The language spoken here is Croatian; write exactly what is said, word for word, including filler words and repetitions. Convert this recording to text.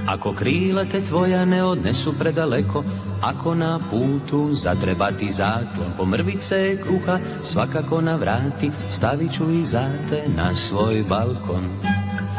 Ako krila te tvoja ne odnesu predaleko, ako na putu zatreba ti zaklon, po mrvice kruha svakako navrati, stavit ću i za te na svoj balkon.